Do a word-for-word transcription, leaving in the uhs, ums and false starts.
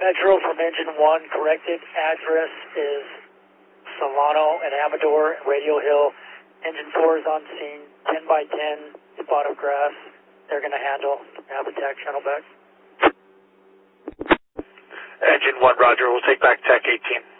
Metro from Engine one, corrected address is Solano and Amador and Radio Hill. Engine four is on scene, ten by ten, spot of grass. They're going to handle, have attack channel back. Engine one, roger, we'll take back Tech eighteen.